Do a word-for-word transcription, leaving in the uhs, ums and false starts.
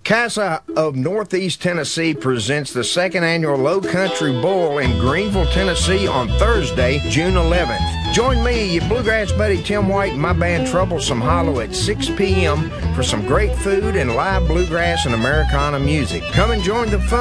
CASA of Northeast Tennessee presents the second annual Low Country Bowl in Greenville, Tennessee on Thursday, June eleventh. Join me, your bluegrass buddy Tim White, and my band Troublesome Hollow at six p.m. for some great food and live bluegrass and Americana music. Come and join the fun.